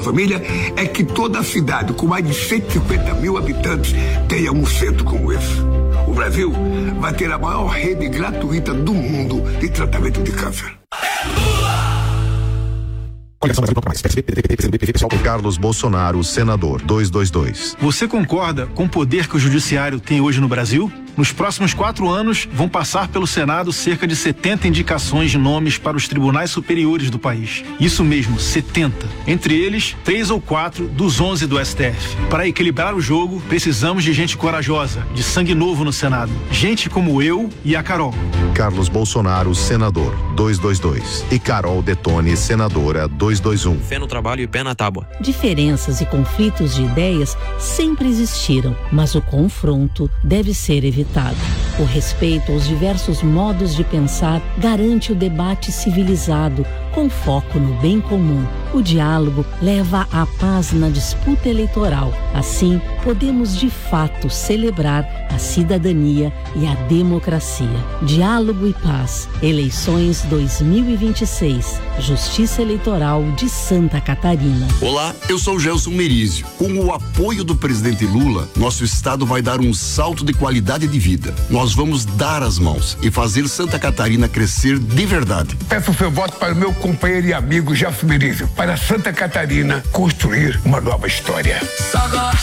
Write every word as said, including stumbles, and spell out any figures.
Família é que toda a cidade, com mais de cento e cinquenta mil habitantes, tenha um centro como esse. O Brasil vai ter a maior rede gratuita do mundo de tratamento de câncer. Carlos Bolsonaro, senador, duzentos e vinte e dois. Você concorda com o poder que o judiciário tem hoje no Brasil? Nos próximos quatro anos, vão passar pelo Senado cerca de setenta indicações de nomes para os tribunais superiores do país. Isso mesmo, setenta. Entre eles, três ou quatro dos onze do S T F. Para equilibrar o jogo, precisamos de gente corajosa, de sangue novo no Senado. Gente como eu e a Carol. Carlos Bolsonaro, senador, duzentos e vinte e dois. E Carol Detone, senadora, duzentos e vinte e um. Fé no trabalho e pé na tábua. Diferenças e conflitos de ideias sempre existiram, mas o confronto deve ser evitado. O respeito aos diversos modos de pensar garante o debate civilizado, com foco no bem comum. O diálogo leva à paz na disputa eleitoral. Assim, podemos de fato celebrar a cidadania e a democracia. Diálogo e paz. Eleições dois mil e vinte e seis. Justiça Eleitoral de Santa Catarina. Olá, eu sou Gelson Merizio. Com o apoio do presidente Lula, nosso estado vai dar um salto de qualidade de vida. Nós vamos dar as mãos e fazer Santa Catarina crescer de verdade. Peço seu voto para o meu companheiro e amigo Gelson Merizio, para Santa Catarina construir uma nova história. Só gosto